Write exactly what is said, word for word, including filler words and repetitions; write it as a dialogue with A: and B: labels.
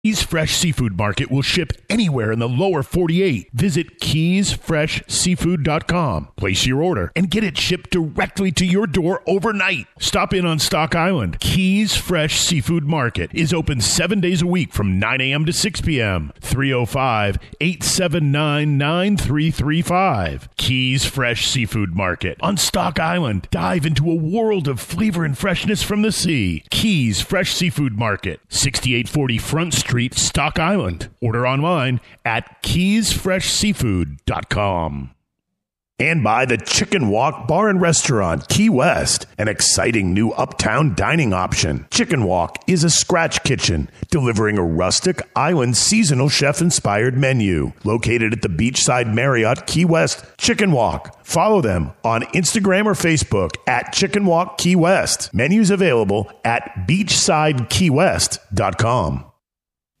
A: Keys Fresh Seafood Market will ship anywhere in the lower forty-eight. Visit keys fresh seafood dot com. Place your order and get it shipped directly to your door overnight. Stop in on Stock Island. Keys Fresh Seafood Market is open seven days a week from nine a.m. to six p.m. three oh five, eight seven nine, nine three three five. Keys Fresh Seafood Market on Stock Island. Dive into a world of flavor and freshness from the sea. Keys Fresh Seafood Market, sixty-eight forty Front Street, Stock Island. Order online at keys fresh seafood dot com. And by the Chicken Walk Bar and Restaurant, Key West, an exciting new uptown dining option. Chicken Walk is a scratch kitchen, delivering a rustic island seasonal chef-inspired menu. Located at the Beachside Marriott, Key West, Chicken Walk. Follow them on Instagram or Facebook at Chicken Walk Key West. Menus available at beachside key west dot com.